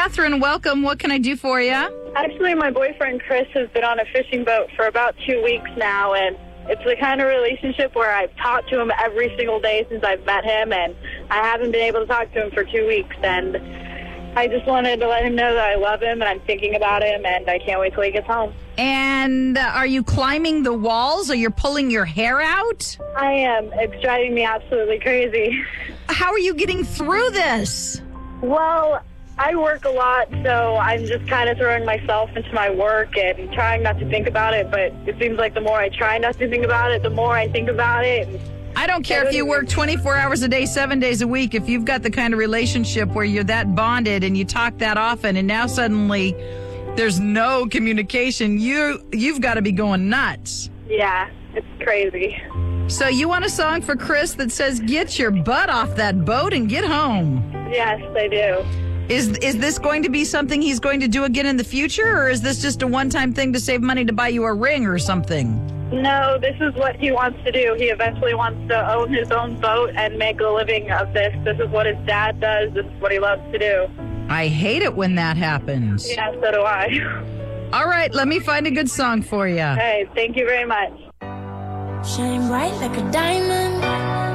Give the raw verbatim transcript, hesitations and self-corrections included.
Catherine, welcome. What can I do for you? Actually, my boyfriend Chris has been on a fishing boat for about two weeks now, and it's the kind of relationship where I've talked to him every single day since I've met him, and I haven't been able to talk to him for two weeks, and I just wanted to let him know that I love him, and I'm thinking about him, and I can't wait till he gets home. And uh, are you climbing the walls, or you're pulling your hair out? I am. It's driving me absolutely crazy. How are you getting through this? Well, I work a lot, so I'm just kind of throwing myself into my work and trying not to think about it, but it seems like the more I try not to think about it, the more I think about it. I don't care if you work twenty-four hours a day, seven days a week. If you've got the kind of relationship where you're that bonded and you talk that often, and now suddenly there's no communication, you, you've got to be going nuts. Yeah, it's crazy. So you want a song for Chris that says, get your butt off that boat and get home? Yes, I do. Is is this going to be something he's going to do again in the future, or is this just a one-time thing to save money to buy you a ring or something? No, this is what he wants to do. He eventually wants to own his own boat and make a living of this. This is what his dad does. This is what he loves to do. I hate it when that happens. Yeah, so do I. All right, let me find a good song for you. Hey, thank you very much. Shine bright like a diamond.